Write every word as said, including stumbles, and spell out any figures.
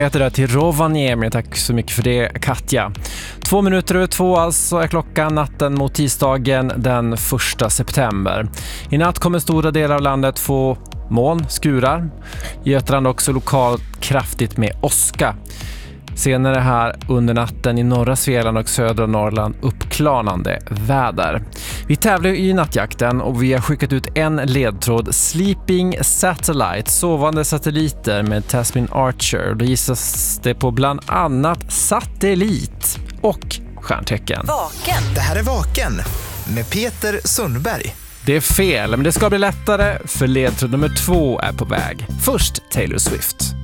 Jag heter där till Rovaniemi, tack så mycket för det, Katja. Två minuter över två alltså är klockan natten mot tisdagen den första september. I natt kommer stora delar av landet få moln, skurar. I Götaland också lokalt kraftigt med åska. Senare här under natten i norra Svealand och södra Norrland uppklarnande väder. Vi tävlar i nattjakten och vi har skickat ut en ledtråd, Sleeping Satellite, sovande satelliter med Tasmin Archer. Då gissas det på bland annat satellit och stjärntecken. Vaken. Det här är Vaken med Peter Sundberg. Det är fel, men det ska bli lättare för ledtråd nummer två är på väg. Först Taylor Swift.